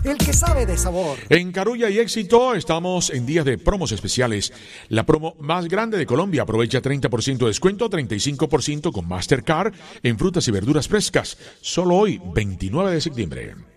el que sabe de sabor. En Carulla y Éxito estamos en días de promos especiales. La promo más grande de Colombia. Aprovecha 30% de descuento, 35% con Mastercard en frutas y verduras frescas. Solo hoy, 29 de septiembre.